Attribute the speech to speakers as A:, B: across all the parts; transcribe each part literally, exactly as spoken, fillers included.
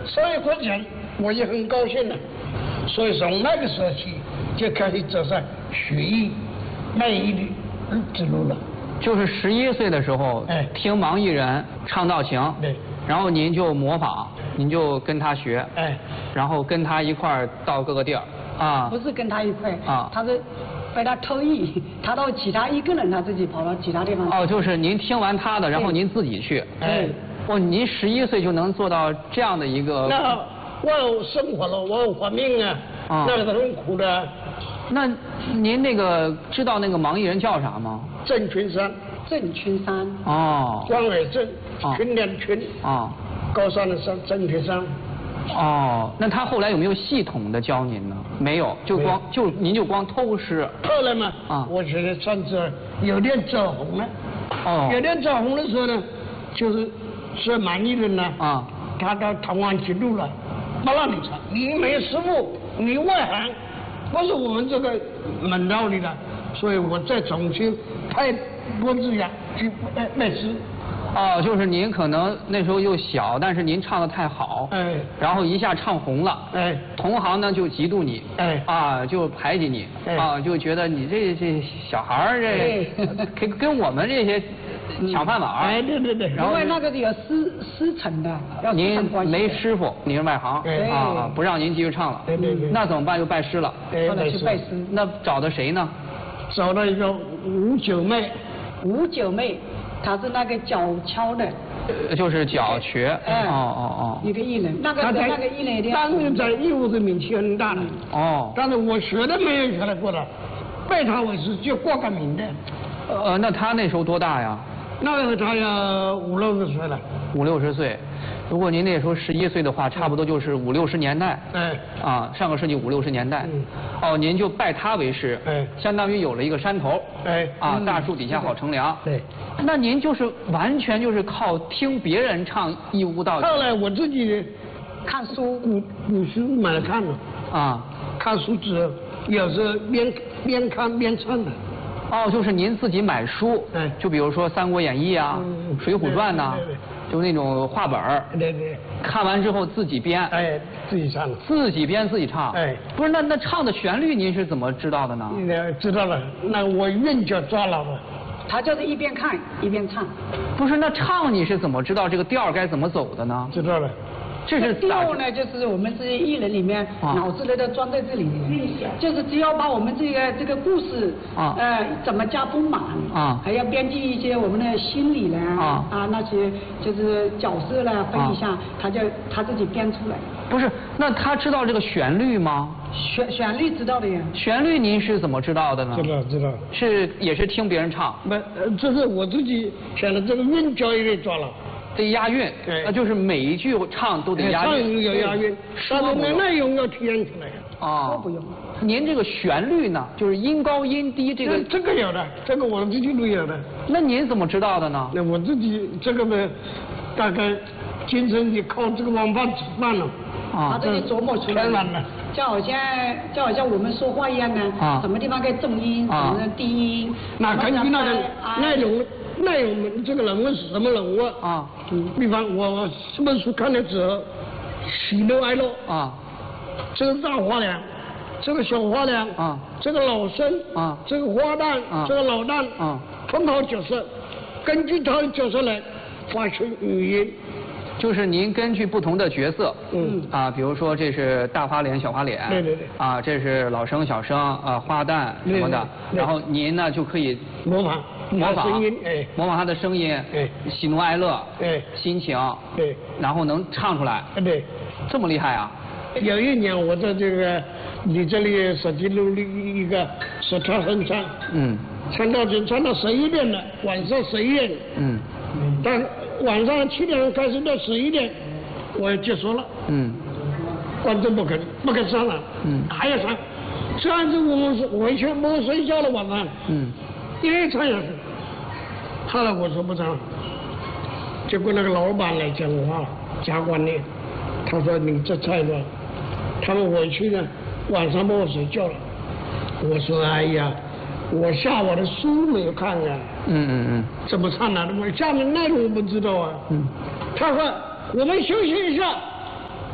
A: 所以过程我也很高兴了。所以从那个时候起就开始走上学艺、卖艺的之路了。
B: 就是十一岁的时候，
A: 哎，
B: 听盲艺人唱道情，
A: 对，
B: 然后您就模仿，您就跟他学，
A: 哎，
B: 然后跟他一块儿到各个地儿，啊，
C: 不是跟他一块，
B: 啊，
C: 他是被他偷艺，他到其他一个人他自己跑到其他地方。
B: 哦，就是您听完他的，然后您自己去，
A: 哎，
B: 哦，您十一岁就能做到这样的一个。
A: 那我有生活了，我有活命啊，
B: 啊
A: 那个很苦的。
B: 那您那个知道那个盲艺人叫啥吗？
A: 郑群山。
C: 郑群山。
B: 哦。
A: 关伟郑，群两群。
B: 哦。
A: 高山的山，郑群山。
B: 哦，那他后来有没有系统的教您呢？没有，就光就您就光偷师。
A: 后来嘛，
B: 啊，
A: 我觉得算是有点走红了。
B: 哦。
A: 有点走红的时候呢，就是是盲艺人呢，
B: 啊，
A: 他到台湾去录了，不让你唱，你没师傅，你外行，不是我们这个门道里的，所以我再重新派郭志阳去拜拜师。
B: 哦，就是您可能那时候又小，但是您唱得太好，
A: 哎，
B: 然后一下唱红了，
A: 哎，
B: 同行呢就嫉妒你，
A: 哎，
B: 啊就排挤你，
A: 哎，
B: 啊就觉得你这这小孩儿这跟跟我们这些抢饭碗，
A: 哎对对对，
B: 然后
C: 因为那个有师师承的，要
B: 您没师傅，您是外行，啊啊不让您继续唱了，
A: 对对对，
B: 那怎么办？就拜师了，
C: 后来去拜师，
B: 那找的谁呢？
A: 找到一个吴九妹，
C: 吴九妹。他是那个脚敲的，
B: 呃，就是脚瘸，
C: 哎，
B: 哦哦哦，
C: 一个艺人，那个那个艺人的，
A: 当年在义乌的名气很大的，
B: 哦，
A: 但是我学都没有学得过的，拜他为师就挂个名的。
B: 呃，那他那时候多大呀？
A: 那个他要五六十岁了。
B: 五六十岁，如果您那时候十一岁的话，差不多就是五六十年代。
A: 哎。
B: 啊，上个世纪五六十年代。嗯。哦，您就拜他为师。
A: 哎。
B: 相当于有了一个山头。
A: 哎。
B: 啊，大树底下好乘凉。
A: 对。
B: 那您就是完全就是靠听别人唱义乌道。
A: 后来我自己
C: 看书，
A: 古古书买来看了。
B: 啊。
A: 看书之后，有时候边边看边唱的。
B: 哦，就是您自己买书。
A: 哎。
B: 就比如说《三国演义》啊，
A: 嗯
B: 《水浒传》呐。
A: 对对对。
B: 就那种画本儿，
A: 对对，
B: 看完之后自己编，
A: 哎，自己唱，
B: 自己编自己唱，
A: 哎，
B: 不是那那唱的旋律您是怎么知道的呢？
A: 那知道了，那我韵脚抓牢了。
C: 他就是一边看一边唱。
B: 不是，那唱你是怎么知道这个调该怎么走的呢？
A: 知道了。
B: 这是
C: 调呢，就是我们这些艺人里面脑子里都装在这里面，就是只要把我们这个这个故事啊，呃，怎么加丰满啊，还要编辑一些我们的心理呢啊啊那些就是角色呢分一下，他就他自己编出来。
B: 不是，那他知道这个旋律吗？
C: 旋旋律知道的呀。
B: 旋律您是怎么知道的呢？
A: 知道知道。
B: 是也是听别人唱。
A: 不，呃，这是我自己选的这个韵脚也给抓了。
B: 得押韵，那就是每一句唱都得押韵，
A: 唱有押韵，但是那内容要体现出来。
B: 啊，
C: 说不用。
B: 您这个旋律呢，就是音高音低这个。
A: 这个有的，这个我自己都有的。
B: 那您怎么知道的呢？
A: 那我自己这个呢，大概精神也靠这个往饭吃饭了。
C: 啊，他自己琢磨出来
A: 了。
C: 就好像就好像我们说话一样的，啊，什么地方该重音，什么低音。
A: 那根据那个内容。内容这个人物是什么人物啊？嗯，比方我这本书看了之后，喜怒哀乐啊，这个大花娘，这个小花娘啊，这个老生啊，这个花旦啊，这个老旦啊，很好角色，根据他的角色来发出语音。
B: 就是您根据不同的角色，
A: 嗯
B: 啊，比如说这是大花脸、小花脸，
A: 对对对，
B: 啊，这是老生、小生，啊，花旦什么的，然后您呢就可以
A: 模仿。
B: 模仿
A: 声音，哎，
B: 模仿他的声音，
A: 哎，
B: 喜怒哀乐，
A: 哎，
B: 心情，
A: 对，
B: 然后能唱出来，
A: 对，
B: 这么厉害啊！
A: 有一年我在这个你这里手机录了一个说唱哼唱，嗯，唱到就唱到十一点了，晚上十一点，嗯，但晚上七点开始到十一点，我结束了，嗯，观众不肯不肯上了，嗯，还要唱，这样子我们是回去不睡觉了晚上，嗯。因为唱下去，后来我说不唱了，结果那个老板来讲话，加官的，他说你这菜吧，他们回去呢，晚上把我睡觉了。我说哎呀，我下我的书没有看啊，嗯嗯嗯，怎么唱的？我下面内容我不知道啊。嗯，他说我们休息一下，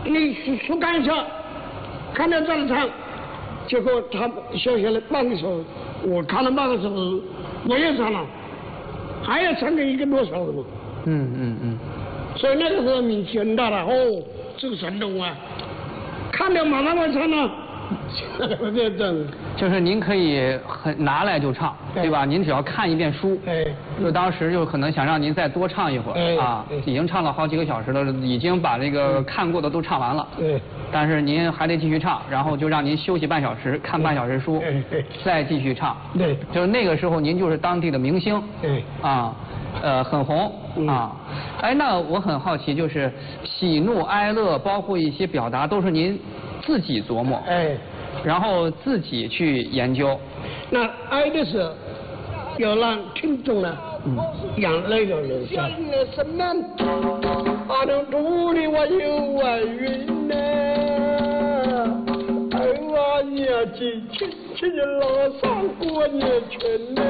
A: 你去去看一下，看到这里唱，结果他休息了半个小时，我看了半个小时，我也唱了，还要唱个一个多小时嘛。
B: 嗯嗯嗯。
A: 所以那个时候名气很大了，哦，这个神童啊，看了马上会唱了。这这
B: 就是您可以很拿来就唱，对吧？您只要看一遍书，
A: 哎，
B: 就当时就可能想让您再多唱一会儿啊，已经唱了好几个小时了，已经把这个看过的都唱完了，
A: 对，
B: 但是您还得继续唱，然后就让您休息半小时，看半小时书，再继续唱，
A: 对，
B: 就是那个时候您就是当地的明星，
A: 对，
B: 啊，呃，很红啊，哎，那我很好奇，就是喜怒哀乐，包括一些表达，都是您自己琢磨，
A: 哎，
B: 然后自己去研究。
A: 那哀的时候，要让听众呢，嗯，眼泪要流下。阿东土里我有外云呐，哎呀年纪轻轻的老上过年春呢。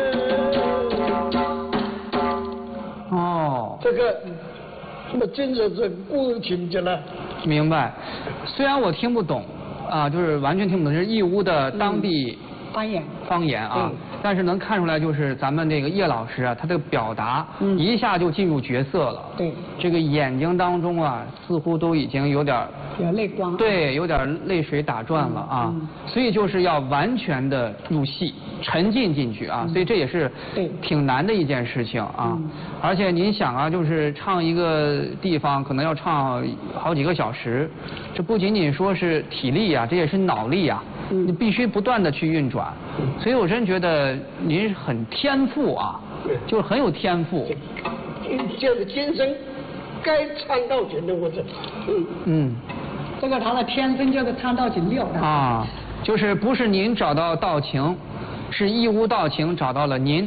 B: 哦，
A: 这个那真的是故事情节了。
B: 明白，虽然我听不懂啊，就是完全听不懂，是义乌的当地
C: 方言
B: 方言啊，
A: 嗯，
B: 但是能看出来，就是咱们这个叶老师啊，他这个表达，
C: 嗯，
B: 一下就进入角色了。
C: 对，
B: 这个眼睛当中啊，似乎都已经有点
C: 有泪光。
B: 对，有点泪水打转了啊，
C: 嗯，
B: 所以就是要完全的入戏，沉浸进去啊，
C: 嗯，
B: 所以这也是挺难的一件事情啊。
C: 嗯，
B: 而且您想啊，就是唱一个地方可能要唱好几个小时，这不仅仅说是体力啊，这也是脑力啊，
C: 嗯，
B: 你必须不断的去运转，所以我真觉得您很天赋啊，就是很有天赋。
A: 这个精神该唱到钱的我这，嗯
B: 嗯，
C: 这个他的天生就是唱到情料的
B: 啊，就是不是您找到道情，是义乌道情找到了您。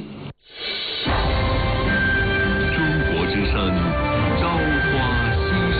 D: 中国之声，朝花夕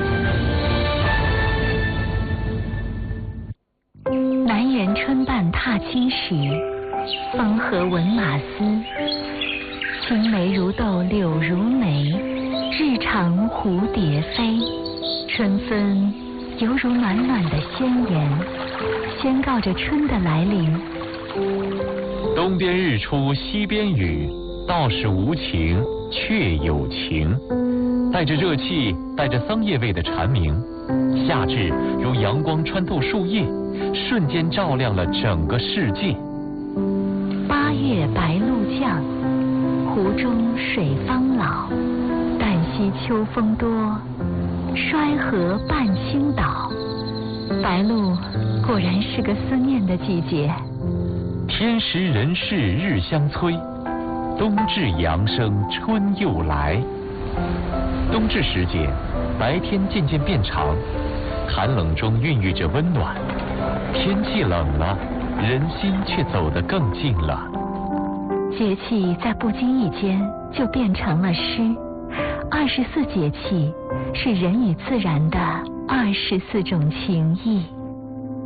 E: 拾。南园春半踏青时，风和闻马嘶。青梅如豆柳如眉，日长蝴蝶飞。春分犹如暖暖的宣言，宣告着春的来临。
D: 东边日出西边雨，道是无晴却有晴。带着热气，带着桑叶味的蝉鸣，夏至如阳光穿透树叶，瞬间照亮了整个世界。
E: 八月白露降，湖中水方老。旦夕秋风多，衰荷半倾倒。白露果然是个思念的季节。
D: 天时人事日相催，冬至阳生春又来。冬至时节，白天渐渐变长，寒冷中孕育着温暖。天气冷了，人心却走得更近了。
E: 节气在不经意间就变成了诗。二十四节气是人与自然的二十四种情谊。